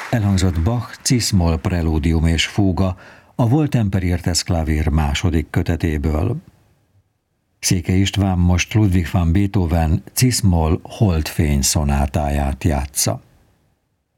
Elhangzott Bach cis-moll prelúdium és fúga a Wohltemperiertes Klavier második kötetéből. Székely István most Ludwig van Beethoven cis-moll holdfény szonátáját játsza.